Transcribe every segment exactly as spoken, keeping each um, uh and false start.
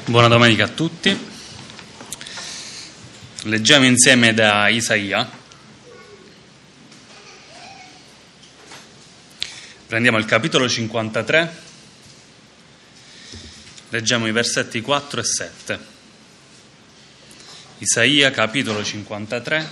Buona domenica a tutti. Leggiamo insieme da Isaia. Prendiamo il capitolo cinquantatré, leggiamo i versetti quattro e sette. Isaia, capitolo cinquantatré,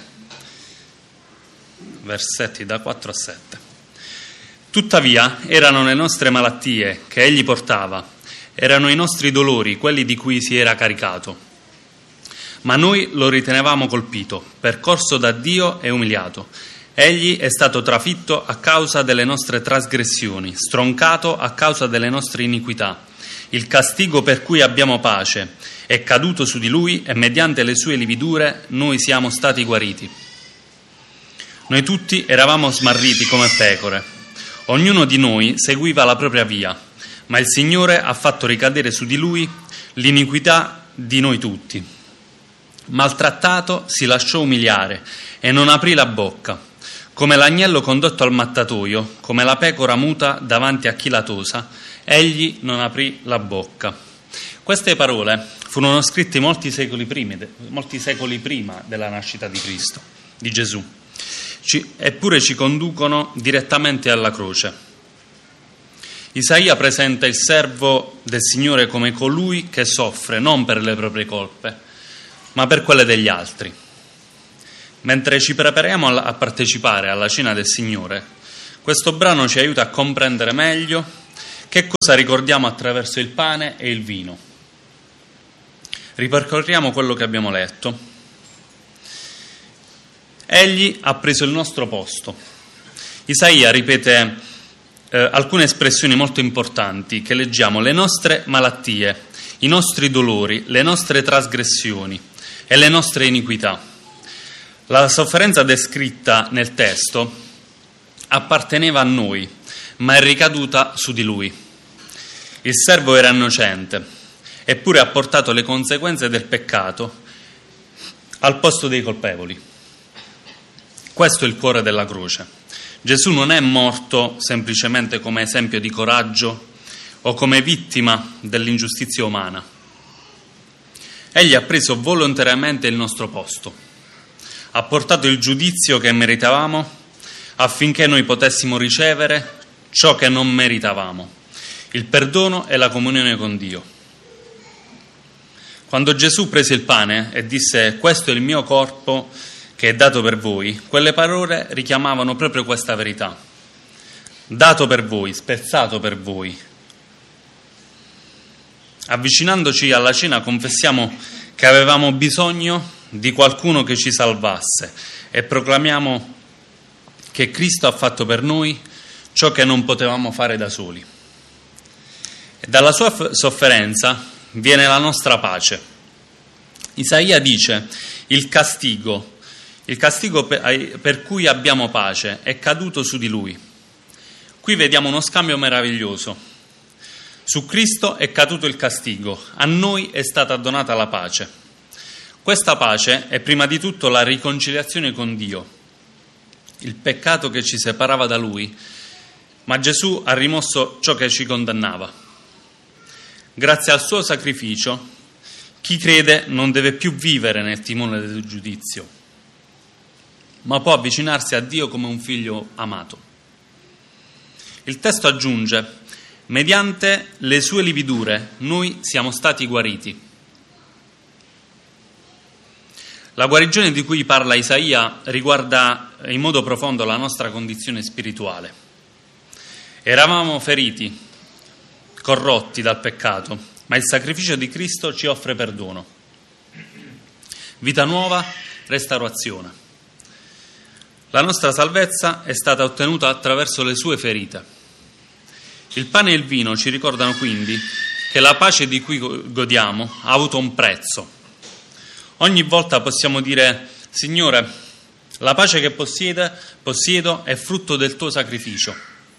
versetti da quattro a sette. Tuttavia erano le nostre malattie che egli portava, erano i nostri dolori quelli di cui si era caricato. Ma noi lo ritenevamo colpito, percorso da Dio e umiliato. Egli è stato trafitto a causa delle nostre trasgressioni, stroncato a causa delle nostre iniquità. Il castigo per cui abbiamo pace è caduto su di lui e mediante le sue lividure noi siamo stati guariti. Noi tutti eravamo smarriti come pecore, ognuno di noi seguiva la propria via, ma il Signore ha fatto ricadere su di lui l'iniquità di noi tutti. Maltrattato si lasciò umiliare e non aprì la bocca, come l'agnello condotto al mattatoio, come la pecora muta davanti a chi la tosa, egli non aprì la bocca. Queste parole furono scritte molti secoli prima, molti secoli prima della nascita di Cristo, di Gesù, ci, eppure ci conducono direttamente alla croce. Isaia presenta il servo del Signore come colui che soffre non per le proprie colpe, ma per quelle degli altri. Mentre ci prepariamo a partecipare alla cena del Signore, questo brano ci aiuta a comprendere meglio che cosa ricordiamo attraverso il pane e il vino. Ripercorriamo quello che abbiamo letto. Egli ha preso il nostro posto. Isaia ripete eh, alcune espressioni molto importanti che leggiamo: le nostre malattie, i nostri dolori, le nostre trasgressioni e le nostre iniquità. La sofferenza descritta nel testo apparteneva a noi, ma è ricaduta su di lui. Il servo era innocente, eppure ha portato le conseguenze del peccato al posto dei colpevoli. Questo è il cuore della croce. Gesù non è morto semplicemente come esempio di coraggio o come vittima dell'ingiustizia umana. Egli ha preso volontariamente il nostro posto, ha portato il giudizio che meritavamo affinché noi potessimo ricevere ciò che non meritavamo, il perdono e la comunione con Dio. Quando Gesù prese il pane e disse: questo è il mio corpo che è dato per voi, quelle parole richiamavano proprio questa verità: dato per voi, spezzato per voi. Avvicinandoci alla cena confessiamo che avevamo bisogno di qualcuno che ci salvasse e proclamiamo che Cristo ha fatto per noi ciò che non potevamo fare da soli. E dalla sua sofferenza viene la nostra pace. Isaia dice: il castigo, il castigo per, per cui abbiamo pace è caduto su di lui. Qui vediamo uno scambio meraviglioso. Su Cristo è caduto il castigo, a noi è stata donata la pace. Questa pace è prima di tutto la riconciliazione con Dio, il peccato che ci separava da Lui, ma Gesù ha rimosso ciò che ci condannava. Grazie al suo sacrificio, chi crede non deve più vivere nel timore del giudizio, ma può avvicinarsi a Dio come un figlio amato. Il testo aggiunge: mediante le sue lividure noi siamo stati guariti. La guarigione di cui parla Isaia riguarda in modo profondo la nostra condizione spirituale. Eravamo feriti, corrotti dal peccato, ma il sacrificio di Cristo ci offre perdono, vita nuova, restaurazione. La nostra salvezza è stata ottenuta attraverso le sue ferite. Il pane e il vino ci ricordano quindi che la pace di cui godiamo ha avuto un prezzo. Ogni volta possiamo dire: Signore, la pace che possiede, possiedo è frutto del tuo sacrificio.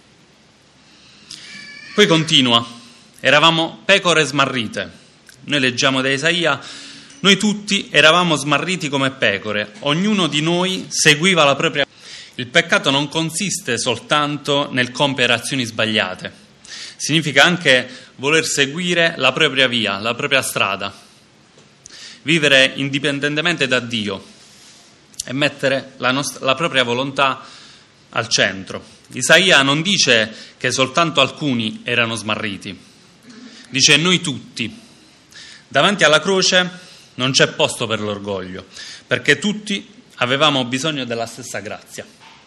Poi continua: eravamo pecore smarrite. Noi leggiamo da Isaia: noi tutti eravamo smarriti come pecore, ognuno di noi seguiva la propria. Il peccato non consiste soltanto nel compiere azioni sbagliate, significa anche voler seguire la propria via, la propria strada, vivere indipendentemente da Dio e mettere la, nostra, la propria volontà al centro. Isaia non dice che soltanto alcuni erano smarriti, dice noi tutti. Davanti alla croce non c'è posto per l'orgoglio, perché tutti avevamo bisogno della stessa grazia.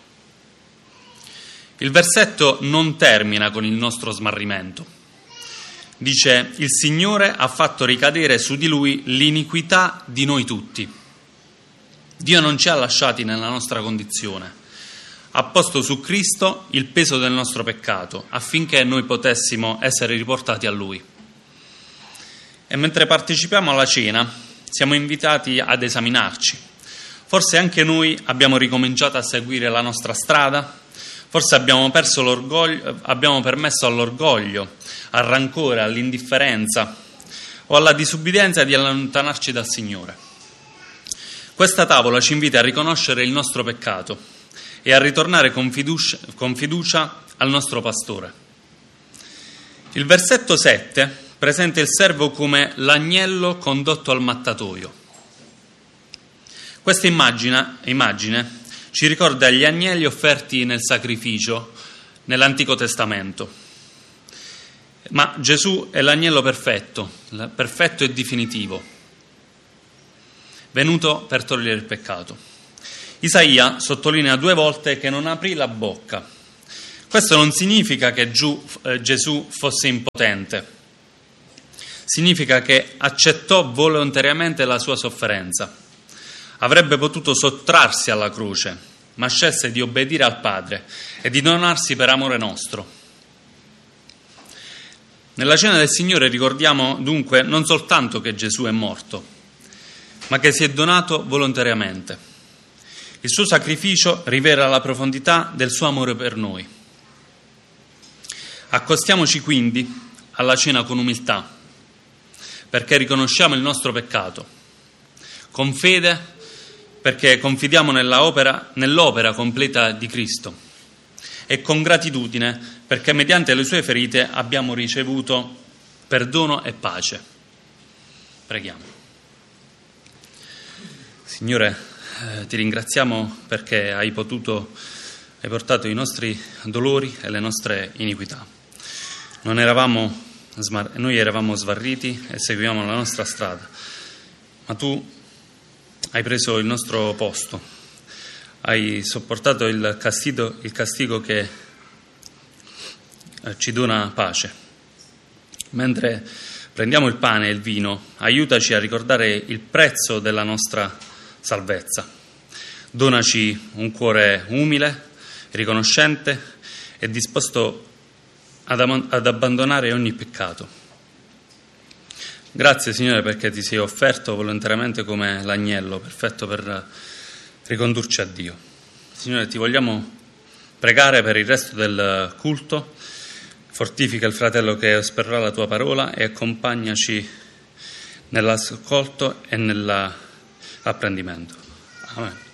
Il versetto non termina con il nostro smarrimento. Dice: il Signore ha fatto ricadere su di lui l'iniquità di noi tutti. Dio non ci ha lasciati nella nostra condizione, ha posto su Cristo il peso del nostro peccato affinché noi potessimo essere riportati a Lui. E mentre partecipiamo alla cena siamo invitati ad esaminarci. Forse anche noi abbiamo ricominciato a seguire la nostra strada, forse abbiamo perso l'orgoglio, abbiamo permesso all'orgoglio, al rancore, all'indifferenza o alla disubbidienza di allontanarci dal Signore. Questa tavola ci invita a riconoscere il nostro peccato e a ritornare con fiducia, con fiducia al nostro pastore. Il versetto sette presenta il servo come l'agnello condotto al mattatoio. Questa immagine, immagine ci ricorda gli agnelli offerti nel sacrificio nell'Antico Testamento. Ma Gesù è l'agnello perfetto, perfetto e definitivo, venuto per togliere il peccato. Isaia sottolinea due volte che non aprì la bocca. Questo non significa che Gesù fosse impotente. Significa che accettò volontariamente la sua sofferenza. Avrebbe potuto sottrarsi alla croce, ma scelse di obbedire al Padre e di donarsi per amore nostro. Nella cena del Signore ricordiamo dunque non soltanto che Gesù è morto, ma che si è donato volontariamente. Il suo sacrificio rivela la profondità del suo amore per noi. Accostiamoci quindi alla cena con umiltà, perché riconosciamo il nostro peccato, con fede, perché confidiamo nella opera, nell'opera completa di Cristo, e con gratitudine, perché mediante le sue ferite abbiamo ricevuto perdono e pace. Preghiamo. Signore, eh, ti ringraziamo perché hai potuto, hai portato i nostri dolori e le nostre iniquità. Non eravamo Noi eravamo smarriti e seguivamo la nostra strada, ma tu hai preso il nostro posto, hai sopportato il castigo, il castigo che ci dona pace. Mentre prendiamo il pane e il vino, aiutaci a ricordare il prezzo della nostra salvezza. Donaci un cuore umile, riconoscente e disposto Ad, ad abbandonare ogni peccato. Grazie Signore perché ti sei offerto volontariamente come l'agnello perfetto per ricondurci a Dio. Signore, ti vogliamo pregare per il resto del culto, fortifica il fratello che osserverà la tua parola e accompagnaci nell'ascolto e nell'apprendimento. Amen.